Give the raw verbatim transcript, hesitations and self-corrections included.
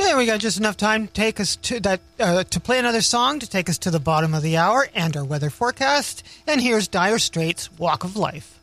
Yeah, we got just enough time to take us to that uh, to play another song to take us to the bottom of the hour and our weather forecast. And here's Dire Straits' Walk of Life.